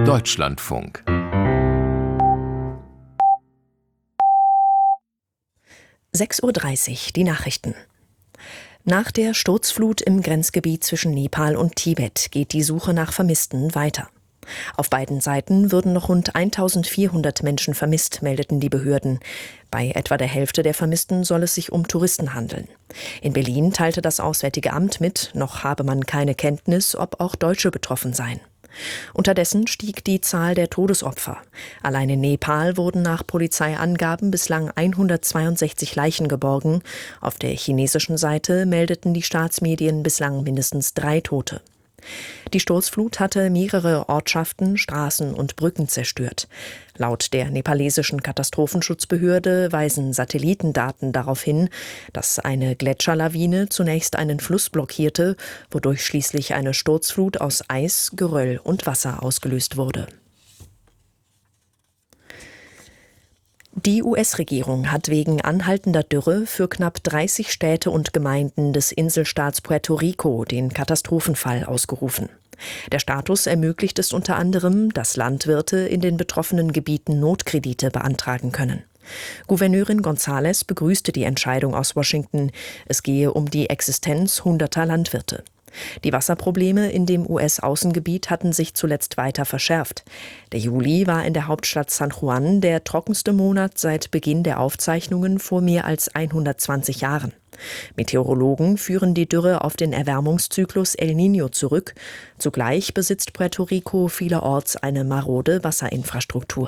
Deutschlandfunk. Uhr, die Nachrichten. Nach der Sturzflut im Grenzgebiet zwischen Nepal und Tibet geht die Suche nach Vermissten weiter. Auf beiden Seiten würden noch rund 1400 Menschen vermisst, meldeten die Behörden. Bei etwa der Hälfte der Vermissten soll es sich um Touristen handeln. In Berlin teilte das Auswärtige Amt mit, noch habe man keine Kenntnis, ob auch Deutsche betroffen seien. Unterdessen stieg die Zahl der Todesopfer. Allein in Nepal wurden nach Polizeiangaben bislang 162 Leichen geborgen. Auf der chinesischen Seite meldeten die Staatsmedien bislang mindestens 3 Tote. Die Sturzflut hatte mehrere Ortschaften, Straßen und Brücken zerstört. Laut der nepalesischen Katastrophenschutzbehörde weisen Satellitendaten darauf hin, dass eine Gletscherlawine zunächst einen Fluss blockierte, wodurch schließlich eine Sturzflut aus Eis, Geröll und Wasser ausgelöst wurde. Die US-Regierung hat wegen anhaltender Dürre für knapp 30 Städte und Gemeinden des Inselstaats Puerto Rico den Katastrophenfall ausgerufen. Der Status ermöglicht es unter anderem, dass Landwirte in den betroffenen Gebieten Notkredite beantragen können. Gouverneurin González begrüßte die Entscheidung aus Washington. Es gehe um die Existenz hunderter Landwirte. Die Wasserprobleme in dem US-Außengebiet hatten sich zuletzt weiter verschärft. Der Juli war in der Hauptstadt San Juan der trockenste Monat seit Beginn der Aufzeichnungen vor mehr als 120 Jahren. Meteorologen führen die Dürre auf den Erwärmungszyklus El Niño zurück. Zugleich besitzt Puerto Rico vielerorts eine marode Wasserinfrastruktur.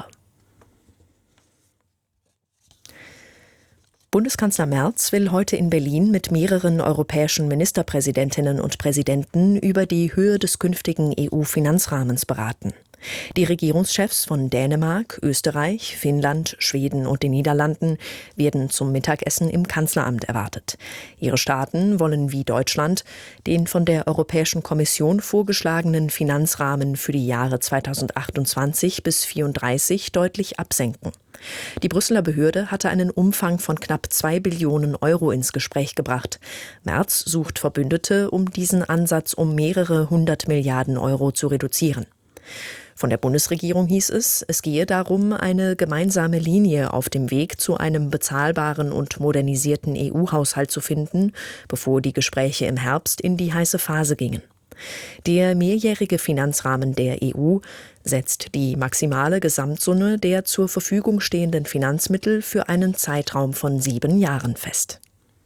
Bundeskanzler Merz will heute in Berlin mit mehreren europäischen Ministerpräsidentinnen und Präsidenten über die Höhe des künftigen EU-Finanzrahmens beraten. Die Regierungschefs von Dänemark, Österreich, Finnland, Schweden und den Niederlanden werden zum Mittagessen im Kanzleramt erwartet. Ihre Staaten wollen wie Deutschland den von der Europäischen Kommission vorgeschlagenen Finanzrahmen für die Jahre 2028 bis 2034 deutlich absenken. Die Brüsseler Behörde hatte einen Umfang von knapp 2 Billionen Euro ins Gespräch gebracht. Merz sucht Verbündete, um diesen Ansatz um mehrere 100 Milliarden Euro zu reduzieren. Von der Bundesregierung hieß es gehe darum, eine gemeinsame Linie auf dem Weg zu einem bezahlbaren und modernisierten EU-Haushalt zu finden, bevor die Gespräche im Herbst in die heiße Phase gingen. Der mehrjährige Finanzrahmen der EU setzt die maximale Gesamtsumme der zur Verfügung stehenden Finanzmittel für einen Zeitraum von 7 Jahren fest.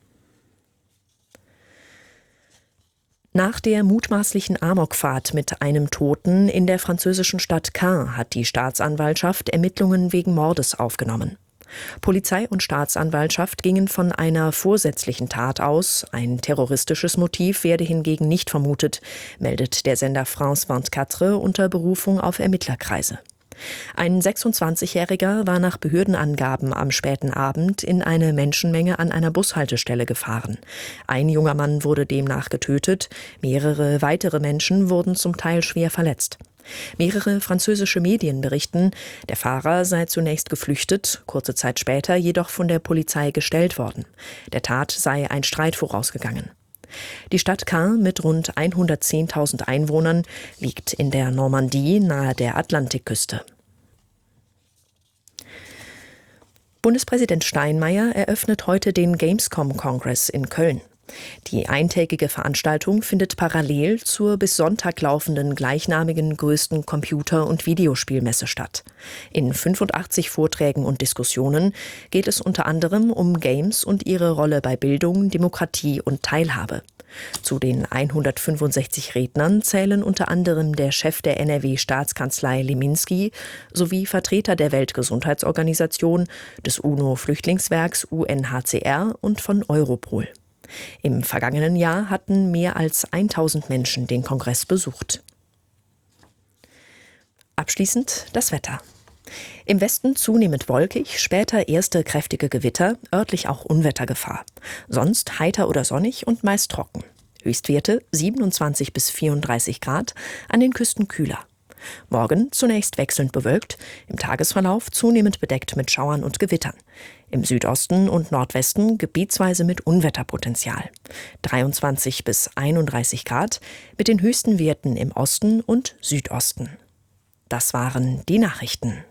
Nach der mutmaßlichen Amokfahrt mit einem Toten in der französischen Stadt Caen hat die Staatsanwaltschaft Ermittlungen wegen Mordes aufgenommen. Polizei und Staatsanwaltschaft gingen von einer vorsätzlichen Tat aus. Ein terroristisches Motiv werde hingegen nicht vermutet, meldet der Sender France 24 unter Berufung auf Ermittlerkreise. Ein 26-Jähriger war nach Behördenangaben am späten Abend in eine Menschenmenge an einer Bushaltestelle gefahren. Ein junger Mann wurde demnach getötet, mehrere weitere Menschen wurden zum Teil schwer verletzt. Mehrere französische Medien berichten, der Fahrer sei zunächst geflüchtet, kurze Zeit später jedoch von der Polizei gestellt worden. Der Tat sei ein Streit vorausgegangen. Die Stadt Caen mit rund 110.000 Einwohnern liegt in der Normandie nahe der Atlantikküste. Bundespräsident Steinmeier eröffnet heute den Gamescom-Kongress in Köln. Die eintägige Veranstaltung findet parallel zur bis Sonntag laufenden gleichnamigen größten Computer- und Videospielmesse statt. In 85 Vorträgen und Diskussionen geht es unter anderem um Games und ihre Rolle bei Bildung, Demokratie und Teilhabe. Zu den 165 Rednern zählen unter anderem der Chef der NRW-Staatskanzlei Leminski sowie Vertreter der Weltgesundheitsorganisation, des UNO-Flüchtlingswerks UNHCR und von Europol. Im vergangenen Jahr hatten mehr als 1000 Menschen den Kongress besucht. Abschließend das Wetter. Im Westen zunehmend wolkig, später erste kräftige Gewitter, örtlich auch Unwettergefahr. Sonst heiter oder sonnig und meist trocken. Höchstwerte 27 bis 34 Grad, an den Küsten kühler. Morgen zunächst wechselnd bewölkt, im Tagesverlauf zunehmend bedeckt mit Schauern und Gewittern. Im Südosten und Nordwesten gebietsweise mit Unwetterpotenzial. 23 bis 31 Grad, mit den höchsten Werten im Osten und Südosten. Das waren die Nachrichten.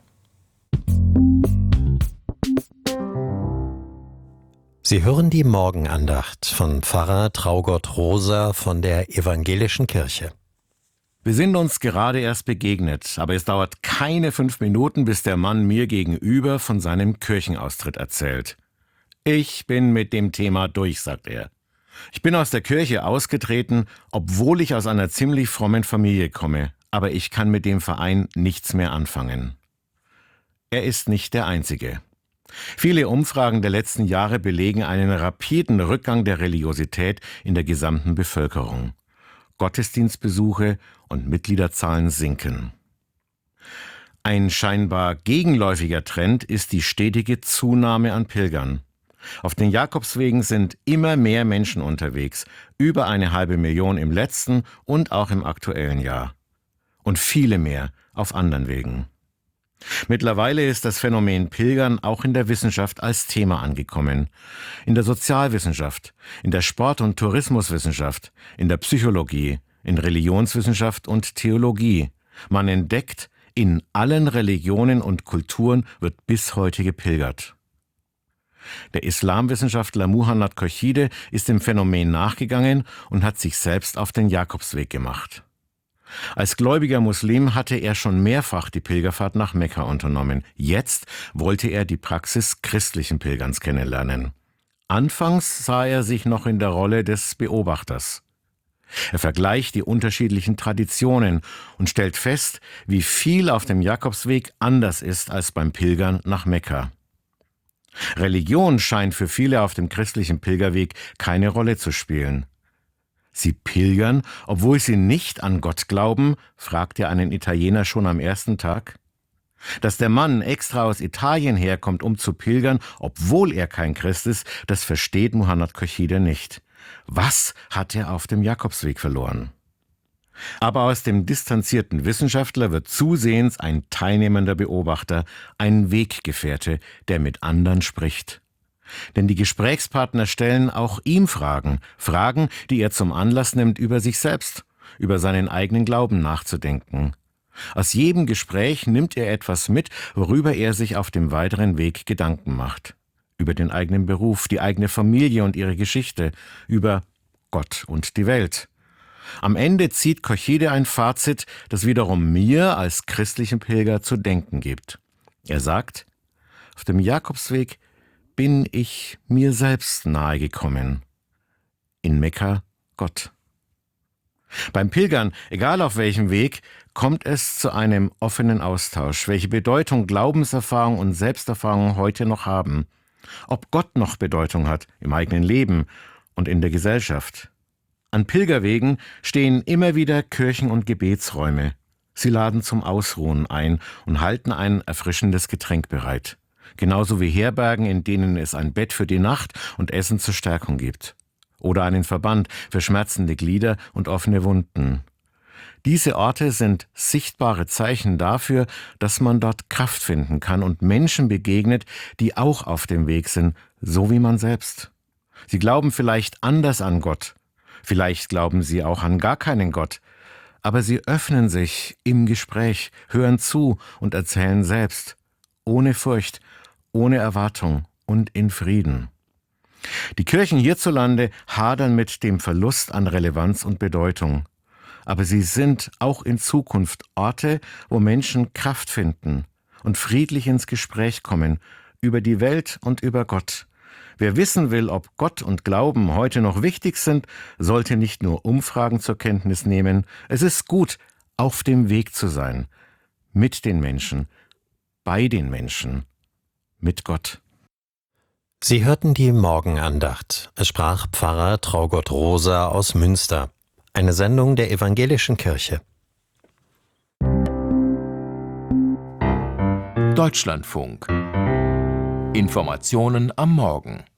Sie hören die Morgenandacht von Pfarrer Traugott Rosa von der Evangelischen Kirche. Wir sind uns gerade erst begegnet, aber es dauert keine 5 Minuten, bis der Mann mir gegenüber von seinem Kirchenaustritt erzählt. Ich bin mit dem Thema durch, sagt er. Ich bin aus der Kirche ausgetreten, obwohl ich aus einer ziemlich frommen Familie komme, aber ich kann mit dem Verein nichts mehr anfangen. Er ist nicht der Einzige. Viele Umfragen der letzten Jahre belegen einen rapiden Rückgang der Religiosität in der gesamten Bevölkerung. Gottesdienstbesuche und Mitgliederzahlen sinken. Ein scheinbar gegenläufiger Trend ist die stetige Zunahme an Pilgern. Auf den Jakobswegen sind immer mehr Menschen unterwegs, über 500.000 im letzten und auch im aktuellen Jahr. Und viele mehr auf anderen Wegen. Mittlerweile ist das Phänomen Pilgern auch in der Wissenschaft als Thema angekommen. In der Sozialwissenschaft, in der Sport- und Tourismuswissenschaft, in der Psychologie, in Religionswissenschaft und Theologie. Man entdeckt, in allen Religionen und Kulturen wird bis heute gepilgert. Der Islamwissenschaftler Muhannad Kochide ist dem Phänomen nachgegangen und hat sich selbst auf den Jakobsweg gemacht. Als gläubiger Muslim hatte er schon mehrfach die Pilgerfahrt nach Mekka unternommen. Jetzt wollte er die Praxis christlichen Pilgerns kennenlernen. Anfangs sah er sich noch in der Rolle des Beobachters. Er vergleicht die unterschiedlichen Traditionen und stellt fest, wie viel auf dem Jakobsweg anders ist als beim Pilgern nach Mekka. Religion scheint für viele auf dem christlichen Pilgerweg keine Rolle zu spielen. Sie pilgern, obwohl sie nicht an Gott glauben, fragte einen Italiener schon am ersten Tag. Dass der Mann extra aus Italien herkommt, um zu pilgern, obwohl er kein Christ ist, das versteht Muhannad Kochide nicht. Was hat er auf dem Jakobsweg verloren? Aber aus dem distanzierten Wissenschaftler wird zusehends ein teilnehmender Beobachter, ein Weggefährte, der mit anderen spricht. Denn die Gesprächspartner stellen auch ihm Fragen, die er zum Anlass nimmt, über sich selbst, über seinen eigenen Glauben nachzudenken. Aus jedem Gespräch nimmt er etwas mit, worüber er sich auf dem weiteren Weg Gedanken macht. Über den eigenen Beruf, die eigene Familie und ihre Geschichte, über Gott und die Welt. Am Ende zieht Kochide ein Fazit, das wiederum mir als christlichen Pilger zu denken gibt. Er sagt, auf dem Jakobsweg bin ich mir selbst nahe gekommen. In Mekka Gott. Beim Pilgern, egal auf welchem Weg, kommt es zu einem offenen Austausch, welche Bedeutung Glaubenserfahrung und Selbsterfahrung heute noch haben. Ob Gott noch Bedeutung hat im eigenen Leben und in der Gesellschaft. An Pilgerwegen stehen immer wieder Kirchen und Gebetsräume. Sie laden zum Ausruhen ein und halten ein erfrischendes Getränk bereit. Genauso wie Herbergen, in denen es ein Bett für die Nacht und Essen zur Stärkung gibt. Oder einen Verband für schmerzende Glieder und offene Wunden. Diese Orte sind sichtbare Zeichen dafür, dass man dort Kraft finden kann und Menschen begegnet, die auch auf dem Weg sind, so wie man selbst. Sie glauben vielleicht anders an Gott. Vielleicht glauben sie auch an gar keinen Gott. Aber sie öffnen sich im Gespräch, hören zu und erzählen selbst. Ohne Furcht, ohne Erwartung und in Frieden. Die Kirchen hierzulande hadern mit dem Verlust an Relevanz und Bedeutung. Aber sie sind auch in Zukunft Orte, wo Menschen Kraft finden und friedlich ins Gespräch kommen über die Welt und über Gott. Wer wissen will, ob Gott und Glauben heute noch wichtig sind, sollte nicht nur Umfragen zur Kenntnis nehmen. Es ist gut, auf dem Weg zu sein. Mit den Menschen, bei den Menschen, mit Gott. Sie hörten die Morgenandacht. Es sprach Pfarrer Traugott Rosa aus Münster. Eine Sendung der Evangelischen Kirche. Deutschlandfunk. Informationen am Morgen.